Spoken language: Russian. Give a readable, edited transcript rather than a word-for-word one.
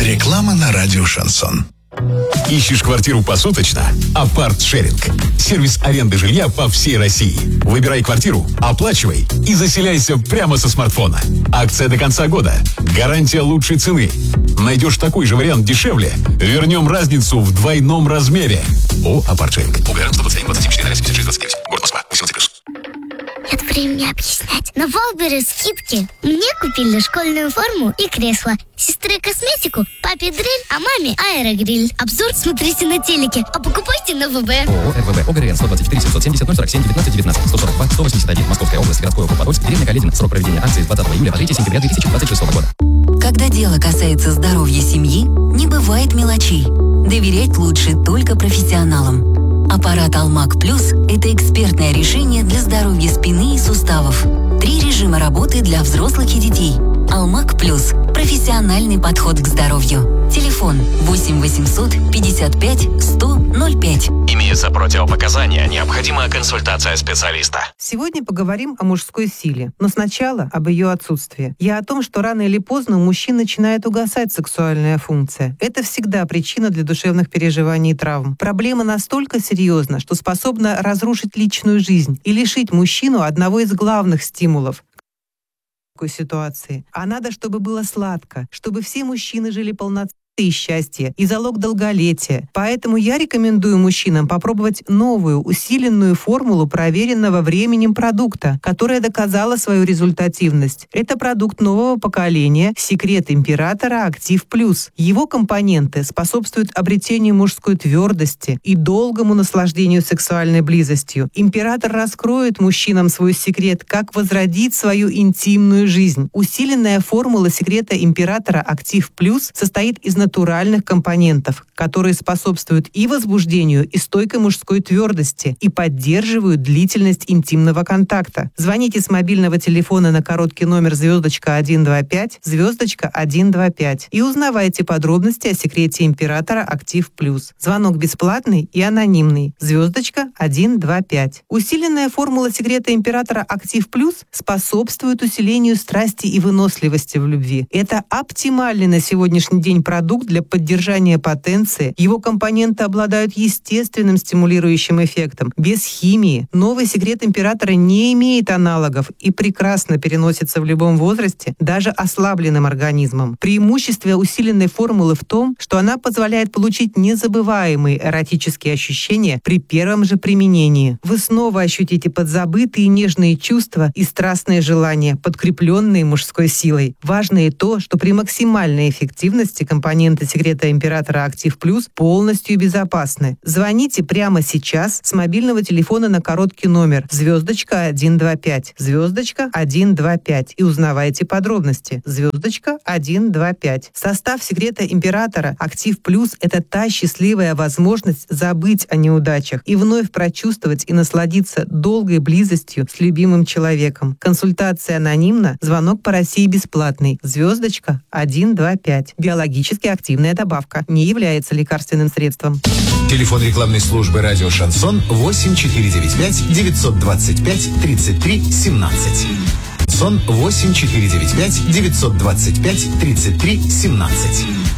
Реклама на радио «Шансон». Ищешь квартиру посуточно? Апарт-шеринг. Сервис аренды жилья по всей России. Выбирай квартиру, оплачивай и заселяйся прямо со смартфона. Акция до конца года. Гарантия лучшей цены. Найдешь такой же вариант дешевле? Вернем разницу в двойном размере. О, апарт-шеринг. УГР 127-24-76-29. Город Москва. 18+. Нет времени объяснять. На Валбере скидки. Мне купили школьную форму и кресло. Сестре косметику, папе дрель, а маме аэрогриль. Обзор смотрите на телеке, а покупайте на ВБ. ООО РВВ ОГРН 124 770 047 19 19 142 181 Московская область, городской округ Подольск, деревня Каледин. Срок проведения акции с 20 июля по 3 сентября 2026 года. Когда дело касается здоровья семьи, не бывает мелочей. Доверять лучше только профессионалам. Аппарат Алмак Плюс – это экспертное решение для здоровья спины и суставов. 3 режима работы для взрослых и детей. Алмак Плюс – профессиональный подход к здоровью. Телефон 8 800 55 100 05. Имеются противопоказания, необходима консультация специалиста. Сегодня поговорим о мужской силе, но сначала об ее отсутствии. Я о том, что рано или поздно у мужчин начинает угасать сексуальная функция. Это всегда причина для душевных переживаний и травм. Проблема настолько серьезна, что способна разрушить личную жизнь и лишить мужчину одного из главных стимулов такой ситуации. А надо, чтобы было сладко, чтобы все мужчины жили полноценно и счастье, и залог долголетия. Поэтому я рекомендую мужчинам попробовать новую, усиленную формулу проверенного временем продукта, которая доказала свою результативность. Это продукт нового поколения «Секрет императора Актив Плюс». Его компоненты способствуют обретению мужской твердости и долгому наслаждению сексуальной близостью. Император раскроет мужчинам свой секрет, как возродить свою интимную жизнь. Усиленная формула «Секрета императора Актив Плюс» состоит из натуральных компонентов, которые способствуют и возбуждению, и стойкой мужской твердости, и поддерживают длительность интимного контакта. Звоните с мобильного телефона на короткий номер *125, *125 и узнавайте подробности о секрете императора Актив Плюс. Звонок бесплатный и анонимный. *125. Усиленная формула секрета императора Актив Плюс способствует усилению страсти и выносливости в любви. Это оптимальный на сегодняшний день продукт для поддержания потенции. Его компоненты обладают естественным стимулирующим эффектом. Без химии. Новый секрет императора не имеет аналогов и прекрасно переносится в любом возрасте, даже ослабленным организмом. Преимущество усиленной формулы в том, что она позволяет получить незабываемые эротические ощущения при первом же применении. Вы снова ощутите подзабытые нежные чувства и страстные желания, подкрепленные мужской силой. Важно и то, что при максимальной эффективности компоненты секрета императора Актив Плюс полностью безопасны. Звоните прямо сейчас с мобильного телефона на короткий номер *125, *125 и узнавайте подробности. *125. Состав секрета императора Актив Плюс – это та счастливая возможность забыть о неудачах и вновь прочувствовать и насладиться долгой близостью с любимым человеком. Консультация анонимна, звонок по России бесплатный. *125. Биологически активная добавка. Не является лекарственным средством. Телефон рекламной службы «Радио Шансон» 8495 925 33 17. Сон 8495 925 33 17.